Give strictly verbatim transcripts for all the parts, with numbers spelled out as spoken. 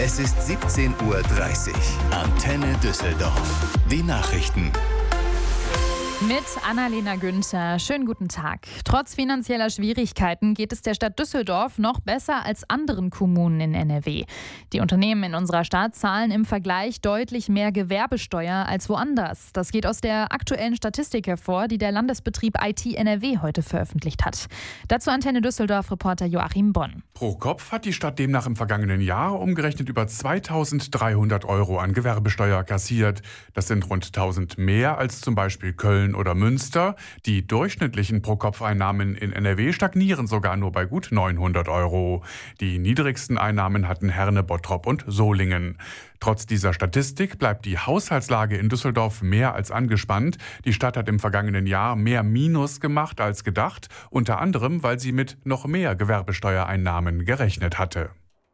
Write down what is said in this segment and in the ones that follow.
Es ist siebzehn Uhr dreißig. Antenne Düsseldorf. Die Nachrichten. Mit Annalena Günther. Schönen guten Tag. Trotz finanzieller Schwierigkeiten geht es der Stadt Düsseldorf noch besser als anderen Kommunen in N R W. Die Unternehmen in unserer Stadt zahlen im Vergleich deutlich mehr Gewerbesteuer als woanders. Das geht aus der aktuellen Statistik hervor, die der Landesbetrieb I T N R W heute veröffentlicht hat. Dazu Antenne Düsseldorf-Reporter Joachim Bonn. Pro Kopf hat die Stadt demnach im vergangenen Jahr umgerechnet über zweitausenddreihundert Euro an Gewerbesteuer kassiert. Das sind rund tausend mehr als zum Beispiel Köln oder Münster. Die durchschnittlichen Pro-Kopf-Einnahmen in N R W stagnieren sogar nur bei gut neunhundert Euro. Die niedrigsten Einnahmen hatten Herne, Bottrop und Solingen. Trotz dieser Statistik bleibt die Haushaltslage in Düsseldorf mehr als angespannt. Die Stadt hat im vergangenen Jahr mehr Minus gemacht als gedacht, unter anderem, weil sie mit noch mehr Gewerbesteuereinnahmen gerechnet hatte.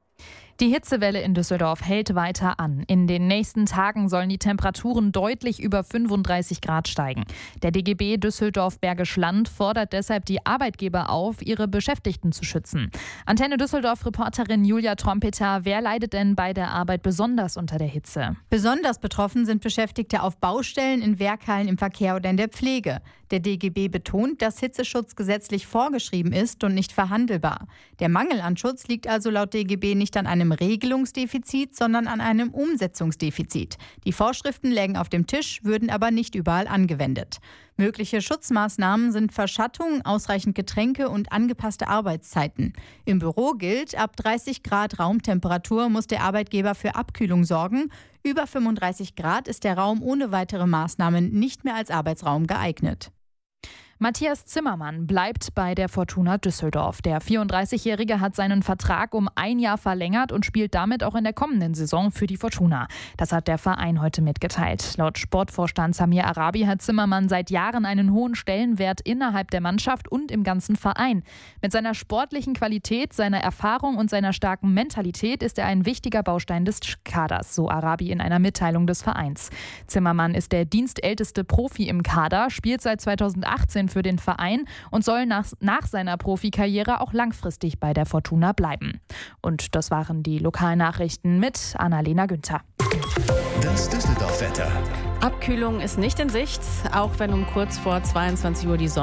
Die Hitzewelle in Düsseldorf hält weiter an. In den nächsten Tagen sollen die Temperaturen deutlich über fünfunddreißig Grad steigen. Der D G B Düsseldorf-Bergisch Land fordert deshalb die Arbeitgeber auf, ihre Beschäftigten zu schützen. Antenne Düsseldorf-Reporterin Julia Trompeter, wer leidet denn bei der Arbeit besonders unter der Hitze? Besonders betroffen sind Beschäftigte auf Baustellen, in Werkhallen, im Verkehr oder in der Pflege. Der D G B betont, dass Hitzeschutz gesetzlich vorgeschrieben ist und nicht verhandelbar. Der Mangel an Schutz liegt also laut D G B nicht an einem Regelungsdefizit, sondern an einem Umsetzungsdefizit. Die Vorschriften lägen auf dem Tisch, würden aber nicht überall angewendet. Mögliche Schutzmaßnahmen sind Verschattung, ausreichend Getränke und angepasste Arbeitszeiten. Im Büro gilt, ab dreißig Grad Raumtemperatur muss der Arbeitgeber für Abkühlung sorgen. Über fünfunddreißig Grad ist der Raum ohne weitere Maßnahmen nicht mehr als Arbeitsraum geeignet. Matthias Zimmermann bleibt bei der Fortuna Düsseldorf. Der vierunddreißigjährige hat seinen Vertrag um ein Jahr verlängert und spielt damit auch in der kommenden Saison für die Fortuna. Das hat der Verein heute mitgeteilt. Laut Sportvorstand Samir Arabi hat Zimmermann seit Jahren einen hohen Stellenwert innerhalb der Mannschaft und im ganzen Verein. Mit seiner sportlichen Qualität, seiner Erfahrung und seiner starken Mentalität ist er ein wichtiger Baustein des Kaders, so Arabi in einer Mitteilung des Vereins. Zimmermann ist der dienstälteste Profi im Kader, spielt seit zweitausendachtzehn für den Verein und soll nach, nach seiner Profikarriere auch langfristig bei der Fortuna bleiben. Und das waren die Lokalnachrichten mit Annalena Günther. Das Düsseldorf-Wetter. Abkühlung ist nicht in Sicht, auch wenn um kurz vor zweiundzwanzig Uhr die Sonne